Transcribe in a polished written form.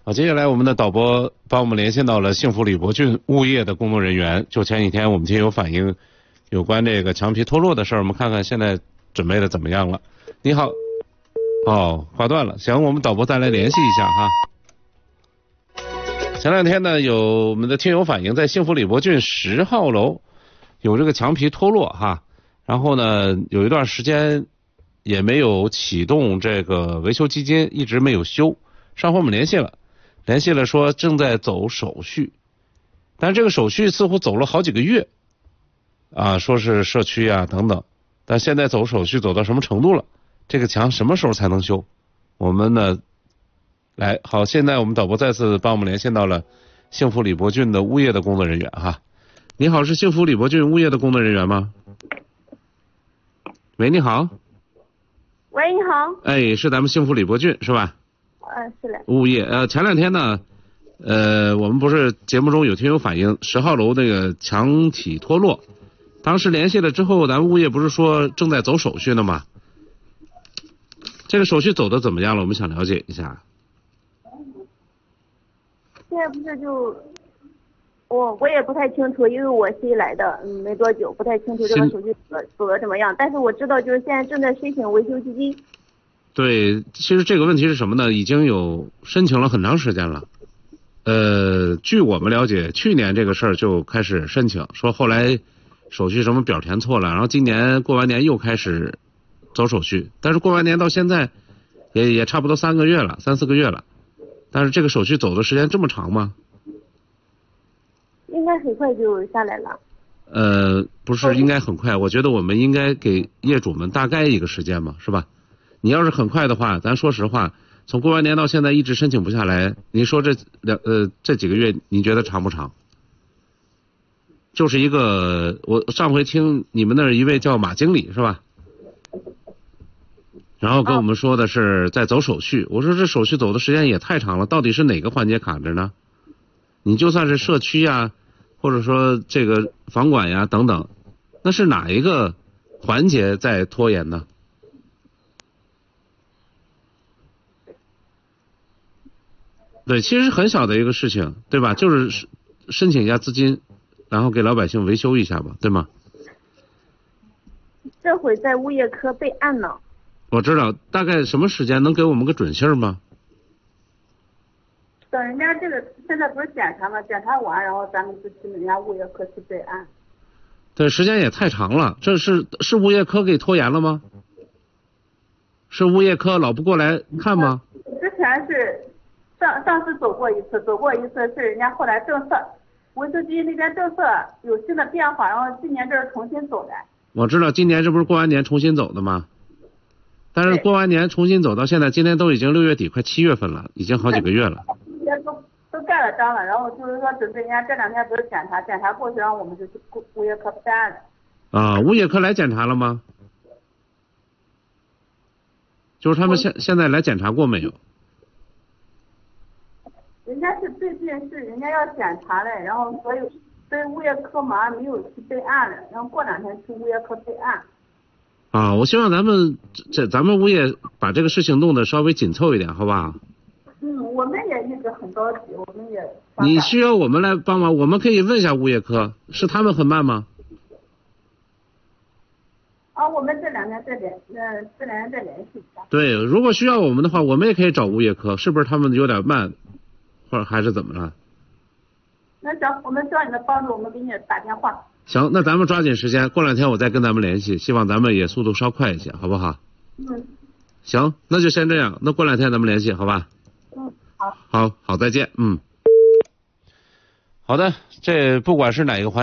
好，接下来我们的导播帮我们连线到了幸福李伯俊物业的工作人员。就前几天我们听友反映有关这个墙皮脱落的事儿，我们看看现在准备的怎么样了。你好，哦，挂断了。行，我们导播再来联系一下哈。前两天呢，有我们的听友反映，在幸福李伯俊10号楼有这个墙皮脱落哈，然后呢，有一段时间也没有启动这个维修基金，一直没有修。上回我们联系了说正在走手续，但这个手续似乎走了好几个月啊，说是社区啊等等，但现在走手续走到什么程度了？这个墙什么时候才能修？我们呢，好，现在我们导播再次帮我们连线到了幸福李伯俊的物业的工作人员哈。你好，是幸福李伯俊物业的工作人员吗？喂，你好。 喂，你好。 哎，是咱们幸福李伯俊是吧？ 是的。 物业前两天呢，我们不是节目中有听友反映10号楼那个墙体脱落，当时联系了之后，咱们物业不是说正在走手续呢吗？这个手续走的怎么样了？我们想了解一下。 现在不是就我也不太清楚，因为我新来的，没多久，不太清楚这个手续走的怎么样。但是我知道，就是现在正在申请维修基金。对， 其实这个问题是什么呢？已经有申请了很长时间了。据我们了解，去年这个事儿就开始申请，说后来手续什么表填错了，然后今年过完年又开始走手续，但是过完年到现在也差不多3、4个月了，但是这个手续走的时间这么长吗？ 应该很快就下来了。 不是应该很快，我觉得我们应该给业主们大概一个时间嘛，是吧？你要是很快的话，咱说实话，从过完年到现在一直申请不下来，你说这几个月你觉得长不长？就是一个，我上回听你们那儿一位叫马经理是吧？然后跟我们说的是在走手续，我说这手续走的时间也太长了，到底是哪个环节卡着呢？你就算是社区呀，或者说这个房管呀等等，那是哪一个环节在拖延呢？对，其实很小的一个事情，对吧？就是申请一下资金，然后给老百姓维修一下吧，对吗？ 这会在物业科备案呢。 我知道，大概什么时间能给我们个准信儿吗？ 等人家这个现在不是检查吗？检查完，然后咱们就去人家物业科去备案。 对，时间也太长了，这是物业科给拖延了吗？是物业科老不过来看吗？ 之前是上次走过一次是人家后来政策，维修基金那边政策有新的变化，然后今年这是重新走的。 我知道今年这不是过完年重新走的吗？但是过完年重新走到现在，今天都已经6月底快7月份了，已经好几个月了。 都盖了章了，然后就是说准备人家这2天不是检查过去，然后我们就去物业科备案了。 啊，物业科来检查了吗？就是他们现在来检查过没有？ 人家是最近是人家要检查嘞，然后所以物业科马上没有去备案了，然后过2天去物业科备案。 啊，我希望咱们物业把这个事情弄得稍微紧凑一点，好吧？ 我们也一直很着急，我们也。 你需要我们来帮忙，我们可以问一下物业科，是他们很慢吗？ 我们这2天再联系一下。 对，如果需要我们的话，我们也可以找物业科，是不是他们有点慢，或者还是怎么了？ 那行，我们需要你的帮助，我们给你打电话。 行，那咱们抓紧时间，过2天我再跟咱们联系，希望咱们也速度稍快一些，好不好？行，那就先这样，那过2天咱们联系，好吧？ 好， 再见。好的，这不管是哪个环节。